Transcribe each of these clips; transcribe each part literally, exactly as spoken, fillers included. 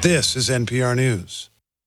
This is N P R News.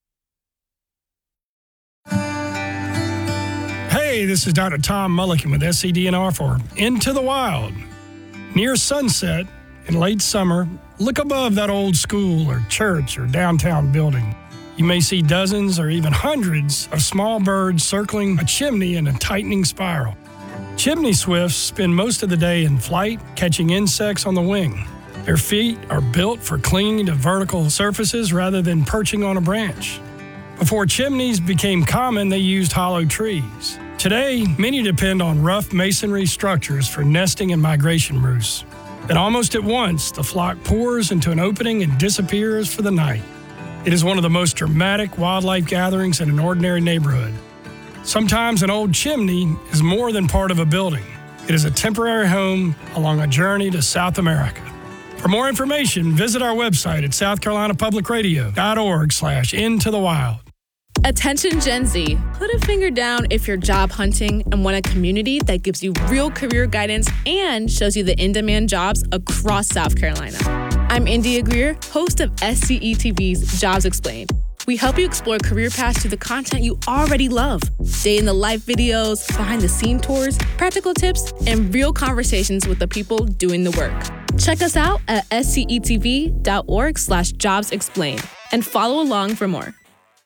Hey, this is Doctor Tom Mulliken with S C D N R for Into the Wild. Near sunset in late summer, look above that old school or church or downtown building. You may see dozens or even hundreds of small birds circling a chimney in a tightening spiral. Chimney swifts spend most of the day in flight, catching insects on the wing. Their feet are built for clinging to vertical surfaces rather than perching on a branch. Before chimneys became common, they used hollow trees. Today, many depend on rough masonry structures for nesting and migration roosts. Then almost at once, the flock pours into an opening and disappears for the night. It is one of the most dramatic wildlife gatherings in an ordinary neighborhood. Sometimes an old chimney is more than part of a building. It is a temporary home along a journey to South America. For more information, visit our website at south carolina public radio dot org slash into the wild. Attention Gen Z, put a finger down if you're job hunting and want a community that gives you real career guidance and shows you the in-demand jobs across South Carolina. I'm India Greer, host of S C E T V's Jobs Explained. We help you explore career paths through the content you already love. Day-in-the-life videos, behind-the-scene tours, practical tips, and real conversations with the people doing the work. Check us out at S C E T V dot org slash jobs explained and follow along for more.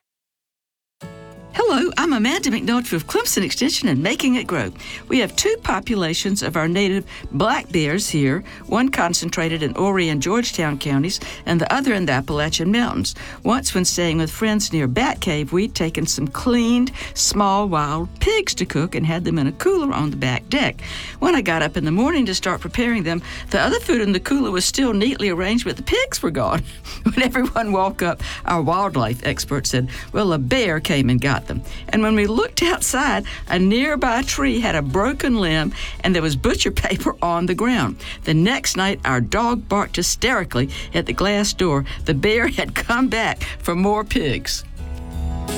Hello, I'm Amanda McNulty with Clemson Extension and Making It Grow. We have two populations of our native black bears here, one concentrated in Horry and Georgetown counties and the other in the Appalachian Mountains. Once when staying with friends near Bat Cave, we'd taken some cleaned, small, wild pigs to cook and had them in a cooler on the back deck. When I got up in the morning to start preparing them, the other food in the cooler was still neatly arranged, but the pigs were gone. When everyone woke up, our wildlife expert said, well, a bear came and got them. And when we looked outside, a nearby tree had a broken limb and there was butcher paper on the ground. The next night, our dog barked hysterically at the glass door. The bear had come back for more pigs.